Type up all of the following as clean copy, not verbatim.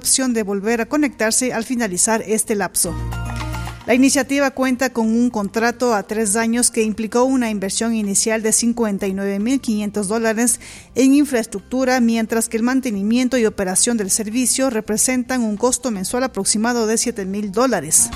opción de volver a conectarse al finalizar este lapso. La iniciativa cuenta con un contrato a 3 años que implicó una inversión inicial de $59,500 en infraestructura, mientras que el mantenimiento y operación del servicio representan un costo mensual aproximado de $7,000.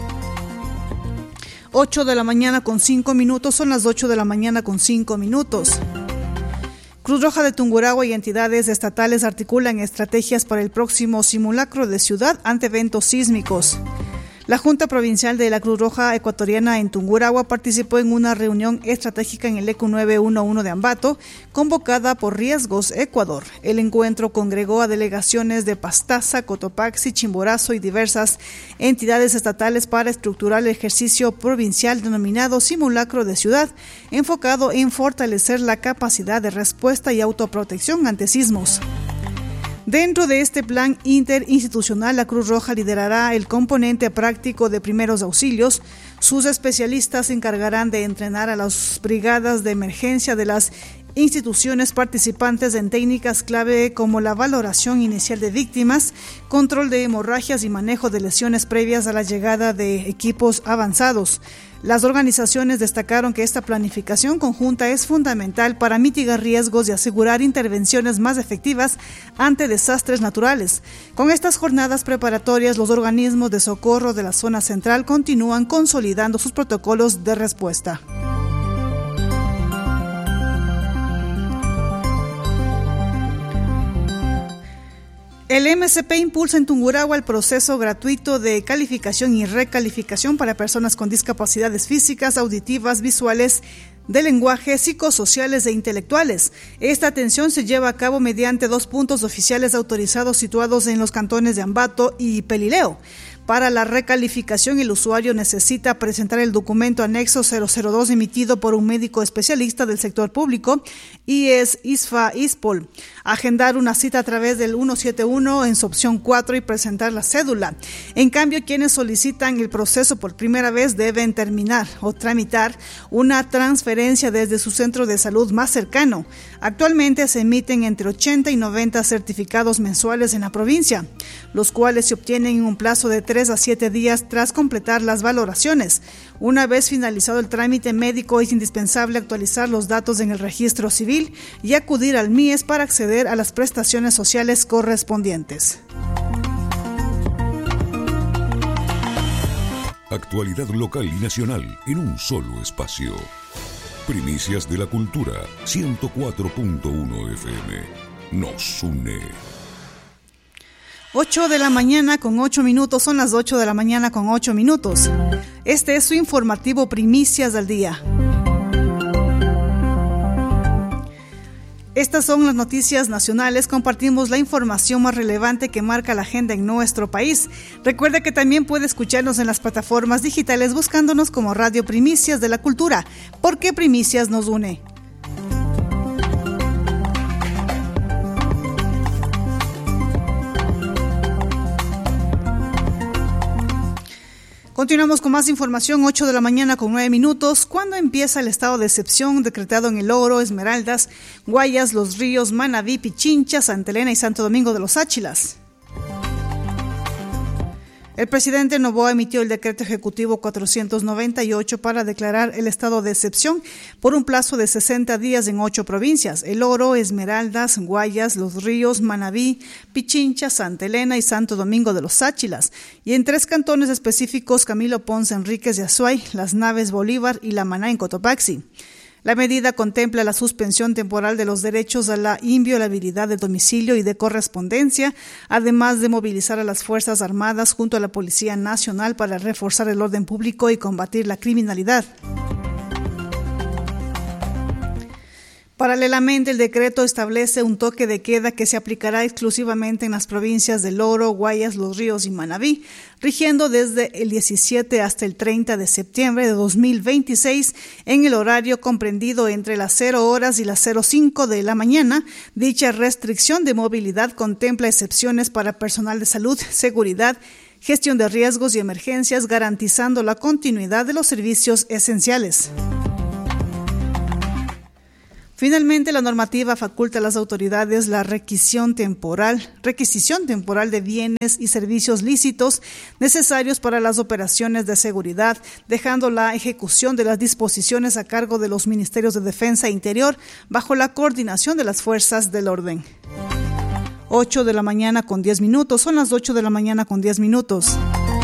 8 de la mañana con 5 minutos, son las 8 de la mañana con 5 minutos. Cruz Roja de Tungurahua y entidades estatales articulan estrategias para el próximo simulacro de ciudad ante eventos sísmicos. La Junta Provincial de la Cruz Roja Ecuatoriana en Tungurahua participó en una reunión estratégica en el ECU 911 de Ambato, convocada por Riesgos Ecuador. El encuentro congregó a delegaciones de Pastaza, Cotopaxi, Chimborazo y diversas entidades estatales para estructurar el ejercicio provincial denominado Simulacro de Ciudad, enfocado en fortalecer la capacidad de respuesta y autoprotección ante sismos. Dentro de este plan interinstitucional, la Cruz Roja liderará el componente práctico de primeros auxilios. Sus especialistas se encargarán de entrenar a las brigadas de emergencia de las instituciones participantes en técnicas clave como la valoración inicial de víctimas, control de hemorragias y manejo de lesiones previas a la llegada de equipos avanzados. Las organizaciones destacaron que esta planificación conjunta es fundamental para mitigar riesgos y asegurar intervenciones más efectivas ante desastres naturales. Con estas jornadas preparatorias, los organismos de socorro de la zona central continúan consolidando sus protocolos de respuesta. El MSP impulsa en Tungurahua el proceso gratuito de calificación y recalificación para personas con discapacidades físicas, auditivas, visuales, de lenguaje, psicosociales e intelectuales. Esta atención se lleva a cabo mediante 2 puntos oficiales autorizados situados en los cantones de Ambato y Pelileo. Para la recalificación, el usuario necesita presentar el documento anexo 002 emitido por un médico especialista del sector público y es ISFA-ISPOL, agendar una cita a través del 171 en su opción 4 y presentar la cédula. En cambio, quienes solicitan el proceso por primera vez deben terminar o tramitar una transferencia desde su centro de salud más cercano. Actualmente se emiten entre 80 y 90 certificados mensuales en la provincia, los cuales se obtienen en un plazo de 3 a 7 días tras completar las valoraciones. Una vez finalizado el trámite médico, es indispensable actualizar los datos en el registro civil y acudir al MIES para acceder a las prestaciones sociales correspondientes. Actualidad local y nacional en un solo espacio. Primicias de la Cultura, 104.1 FM. Nos une. 8 de la mañana con 8 minutos, son las 8 de la mañana con 8 minutos. Este es su informativo Primicias del Día. Estas son las noticias nacionales. Compartimos la información más relevante que marca la agenda en nuestro país. Recuerde que también puede escucharnos en las plataformas digitales buscándonos como Radio Primicias de la Cultura, porque Primicias nos une. Continuamos con más información, 8 de la mañana con 9 minutos. ¿Cuándo empieza el estado de excepción decretado en El Oro, Esmeraldas, Guayas, Los Ríos, Manabí, Pichincha, Santa Elena y Santo Domingo de los Áchilas? El presidente Noboa emitió el decreto ejecutivo 498 para declarar el estado de excepción por un plazo de 60 días en 8 provincias: El Oro, Esmeraldas, Guayas, Los Ríos, Manabí, Pichincha, Santa Elena y Santo Domingo de los Áchilas, y en 3 cantones específicos: Camilo Ponce Enríquez de Azuay, Las Naves, Bolívar y La Maná en Cotopaxi. La medida contempla la suspensión temporal de los derechos a la inviolabilidad de domicilio y de correspondencia, además de movilizar a las Fuerzas Armadas junto a la Policía Nacional para reforzar el orden público y combatir la criminalidad. Paralelamente, el decreto establece un toque de queda que se aplicará exclusivamente en las provincias del Oro, Guayas, Los Ríos y Manabí, rigiendo desde el 17 hasta el 30 de septiembre de 2026 en el horario comprendido entre las 0 horas y las 05 de la mañana. Dicha restricción de movilidad contempla excepciones para personal de salud, seguridad, gestión de riesgos y emergencias, garantizando la continuidad de los servicios esenciales. Finalmente, la normativa faculta a las autoridades la requisición temporal de bienes y servicios lícitos necesarios para las operaciones de seguridad, dejando la ejecución de las disposiciones a cargo de los Ministerios de Defensa e Interior bajo la coordinación de las fuerzas del orden. 8 de la mañana con 10 minutos. Son las 8 de la mañana con 10 minutos.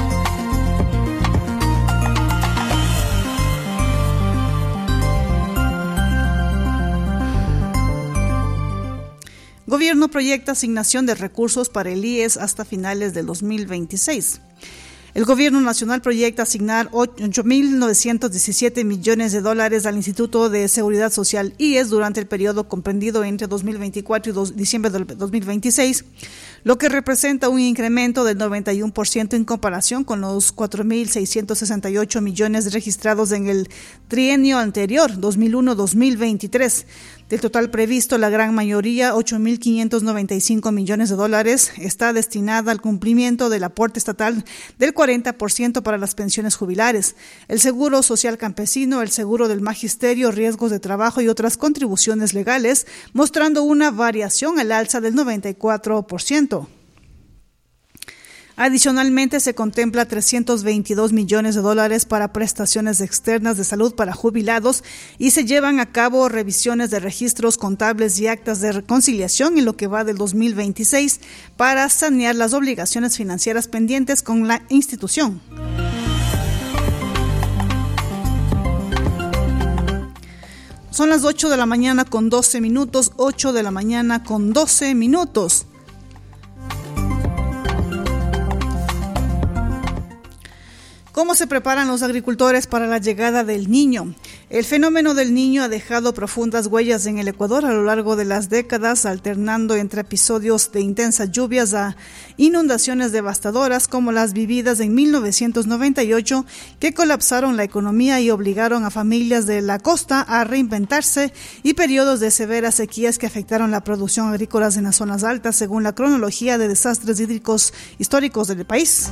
Gobierno proyecta asignación de recursos para el IES hasta finales del 2026. El Gobierno Nacional proyecta asignar $8.917 millones al Instituto de Seguridad Social IES durante el periodo comprendido entre 2024 y diciembre del 2026, lo que representa un incremento del 91% en comparación con los 4.668 millones registrados en el trienio anterior, 2001-2023. Del total previsto, la gran mayoría, $8.595 millones, está destinada al cumplimiento del aporte estatal del 40% para las pensiones jubilares, el seguro social campesino, el seguro del magisterio, riesgos de trabajo y otras contribuciones legales, mostrando una variación al alza del 94%. Adicionalmente, se contempla $322 millones para prestaciones externas de salud para jubilados y se llevan a cabo revisiones de registros contables y actas de reconciliación en lo que va del 2026 para sanear las obligaciones financieras pendientes con la institución. Son las 8 de la mañana con 12 minutos, 8 de la mañana con 12 minutos. ¿Cómo se preparan los agricultores para la llegada del Niño? El fenómeno del Niño ha dejado profundas huellas en el Ecuador a lo largo de las décadas, alternando entre episodios de intensas lluvias a inundaciones devastadoras como las vividas en 1998, que colapsaron la economía y obligaron a familias de la costa a reinventarse, y periodos de severas sequías que afectaron la producción agrícola en las zonas altas, según la cronología de desastres hídricos históricos del país.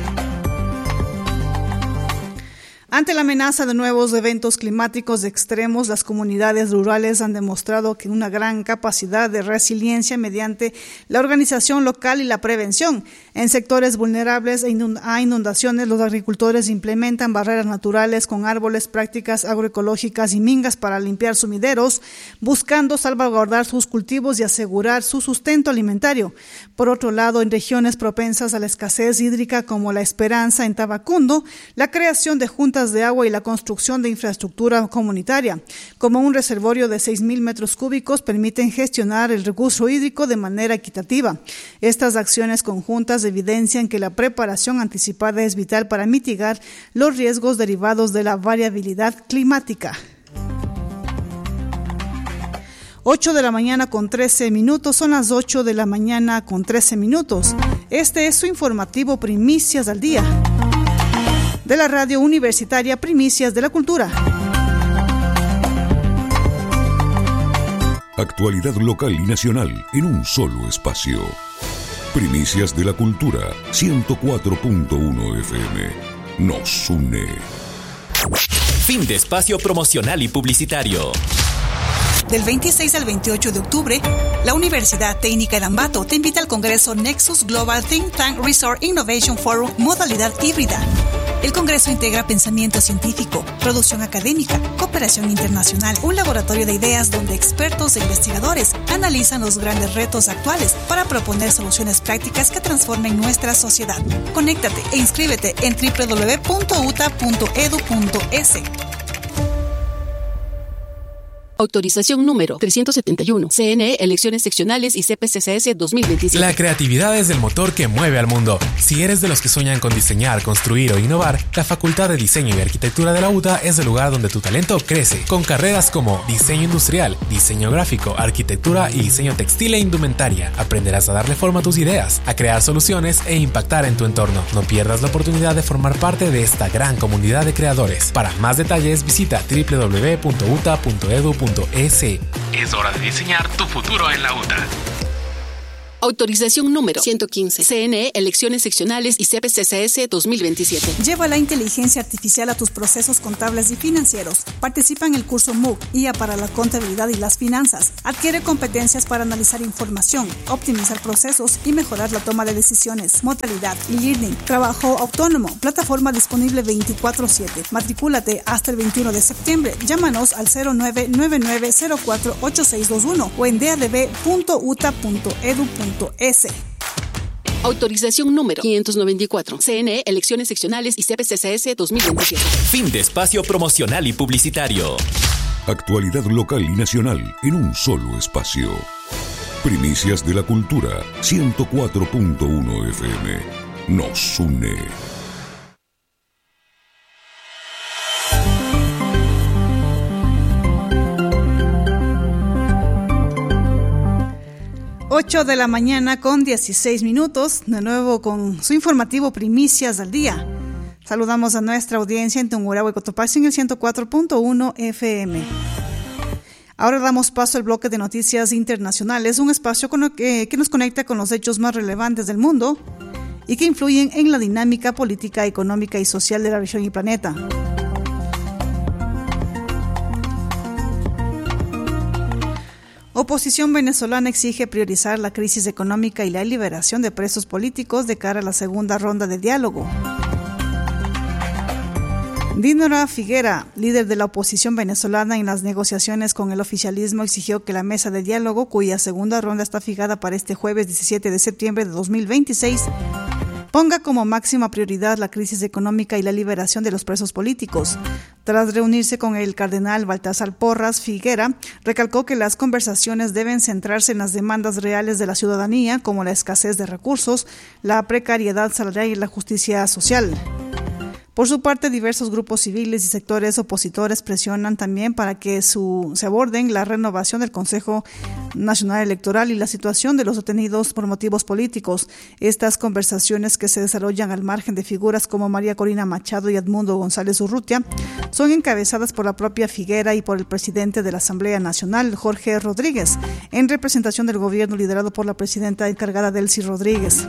Ante la amenaza de nuevos eventos climáticos extremos, las comunidades rurales han demostrado que una gran capacidad de resiliencia mediante la organización local y la prevención. En sectores vulnerables a inundaciones, los agricultores implementan barreras naturales con árboles, prácticas agroecológicas y mingas para limpiar sumideros, buscando salvaguardar sus cultivos y asegurar su sustento alimentario. Por otro lado, en regiones propensas a la escasez hídrica como La Esperanza en Tabacundo, la creación de juntas de agua y la construcción de infraestructura comunitaria, como un reservorio de 6.000 metros cúbicos, permiten gestionar el recurso hídrico de manera equitativa. Estas acciones conjuntas evidencian que la preparación anticipada es vital para mitigar los riesgos derivados de la variabilidad climática. 8 de la mañana con 13 minutos, son las 8 de la mañana con 13 minutos. Este es su informativo Primicias al Día de la Radio Universitaria Primicias de la Cultura. Actualidad local y nacional en un solo espacio. Primicias de la Cultura, 104.1 FM. Nos une. Fin de espacio promocional y publicitario. Del 26 al 28 de octubre, la Universidad Técnica de Ambato te invita al Congreso Nexus Global Think Tank Resort Innovation Forum modalidad híbrida. El Congreso integra pensamiento científico, producción académica, cooperación internacional, un laboratorio de ideas donde expertos e investigadores analizan los grandes retos actuales para proponer soluciones prácticas que transformen nuestra sociedad. Conéctate e inscríbete en www.uta.edu.es. Autorización número 371. CNE, Elecciones Seccionales y CPCCS 2027. La creatividad es el motor que mueve al mundo. Si eres de los que sueñan con diseñar, construir o innovar, la Facultad de Diseño y Arquitectura de la UTA es el lugar donde tu talento crece. Con carreras como Diseño Industrial, Diseño Gráfico, Arquitectura y Diseño Textil e Indumentaria, aprenderás a darle forma a tus ideas, a crear soluciones e impactar en tu entorno. No pierdas la oportunidad de formar parte de esta gran comunidad de creadores. Para más detalles, visita www.uta.edu.es. Es hora de diseñar tu futuro en la UTA. Autorización número 115. CNE, Elecciones Seccionales y CPCCS 2027. Lleva la inteligencia artificial a tus procesos contables y financieros. Participa en el curso MOOC, IA para la contabilidad y las finanzas. Adquiere competencias para analizar información, optimizar procesos y mejorar la toma de decisiones. Modalidad e-learning. Trabajo autónomo. Plataforma disponible 24/7. Matricúlate hasta el 21 de septiembre. Llámanos al 0999048621 o en dadb.uta.edu.es. Autorización número 594. CNE, Elecciones Seccionales y CPCCS 2027. Fin de espacio promocional y publicitario. Actualidad local y nacional en un solo espacio. Primicias de la Cultura, 104.1 FM. Nos une. Ocho de la mañana con 16 minutos, de nuevo con su informativo Primicias del Día. Saludamos a nuestra audiencia en Tungurahua y Cotopaxi en el 104.1 FM. Ahora damos paso al bloque de noticias internacionales, un espacio que nos conecta con los hechos más relevantes del mundo y que influyen en la dinámica política, económica y social de la región y planeta. Oposición venezolana exige priorizar la crisis económica y la liberación de presos políticos de cara a la segunda ronda de diálogo. Dinora Figuera, líder de la oposición venezolana en las negociaciones con el oficialismo, exigió que la mesa de diálogo, cuya segunda ronda está fijada para este jueves 17 de septiembre de 2026, ponga como máxima prioridad la crisis económica y la liberación de los presos políticos. Tras reunirse con el cardenal Baltasar Porras, Figuera recalcó que las conversaciones deben centrarse en las demandas reales de la ciudadanía, como la escasez de recursos, la precariedad salarial y la justicia social. Por su parte, diversos grupos civiles y sectores opositores presionan también para que se aborden la renovación del Consejo Nacional Electoral y la situación de los detenidos por motivos políticos. Estas conversaciones, que se desarrollan al margen de figuras como María Corina Machado y Edmundo González Urrutia, son encabezadas por la propia Figuera y por el presidente de la Asamblea Nacional, Jorge Rodríguez, en representación del gobierno liderado por la presidenta encargada Delcy Rodríguez.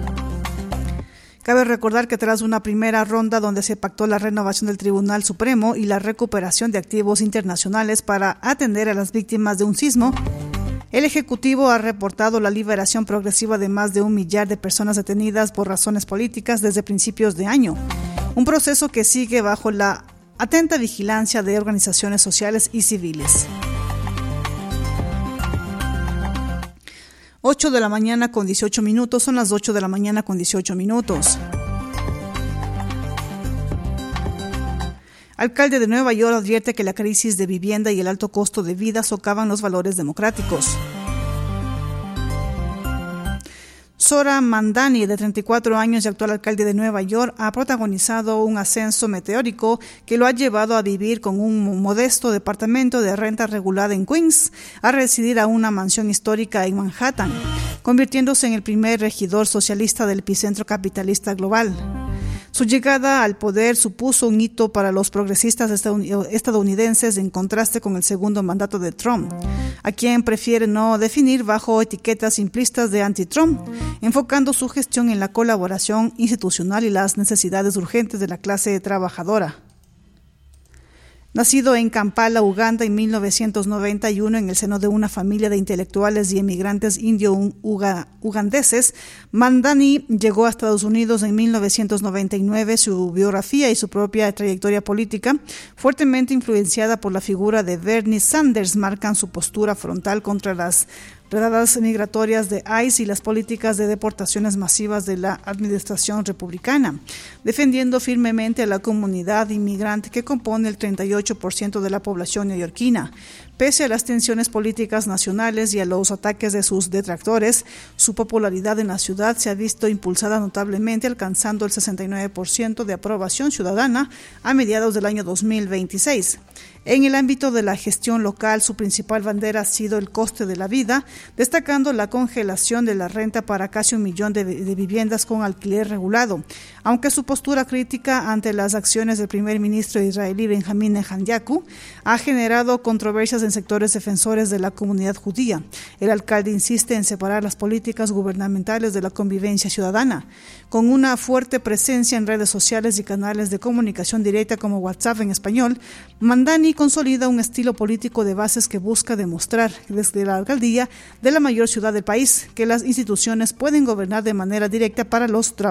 Cabe recordar que tras una primera ronda donde se pactó la renovación del Tribunal Supremo y la recuperación de activos internacionales para atender a las víctimas de un sismo, el Ejecutivo ha reportado la liberación progresiva de más de 1 millar de personas detenidas por razones políticas desde principios de año, un proceso que sigue bajo la atenta vigilancia de organizaciones sociales y civiles. 8 de la mañana con 18 minutos, son las 8 de la mañana con 18 minutos. Alcalde de Nueva York advierte que la crisis de vivienda y el alto costo de vida socavan los valores democráticos. Zohra Mamdani, de 34 años y actual alcalde de Nueva York, ha protagonizado un ascenso meteórico que lo ha llevado a vivir con un modesto departamento de renta regulada en Queens, a residir a una mansión histórica en Manhattan, convirtiéndose en el primer regidor socialista del epicentro capitalista global. Su llegada al poder supuso un hito para los progresistas estadounidenses en contraste con el segundo mandato de Trump, a quien prefiere no definir bajo etiquetas simplistas de anti-Trump, enfocando su gestión en la colaboración institucional y las necesidades urgentes de la clase trabajadora. Nacido en Kampala, Uganda, en 1991 en el seno de una familia de intelectuales y emigrantes indio-ugandeses, Mamdani llegó a Estados Unidos en 1999. Su biografía y su propia trayectoria política, fuertemente influenciada por la figura de Bernie Sanders, marcan su postura frontal contra las redadas migratorias de ICE y las políticas de deportaciones masivas de la administración republicana, defendiendo firmemente a la comunidad inmigrante que compone el 38% de la población neoyorquina. Pese a las tensiones políticas nacionales y a los ataques de sus detractores, su popularidad en la ciudad se ha visto impulsada notablemente, alcanzando el 69% de aprobación ciudadana a mediados del año 2026. En el ámbito de la gestión local, su principal bandera ha sido el coste de la vida, destacando la congelación de la renta para casi 1 millón de viviendas con alquiler regulado. Aunque su postura crítica ante las acciones del primer ministro israelí Benjamín Netanyahu ha generado controversias en sectores defensores de la comunidad judía. El alcalde insiste en separar las políticas gubernamentales de la convivencia ciudadana. Con una fuerte presencia en redes sociales y canales de comunicación directa como WhatsApp en español, Mamdani consolida un estilo político de bases que busca demostrar desde la alcaldía de la mayor ciudad del país que las instituciones pueden gobernar de manera directa para los trabajadores.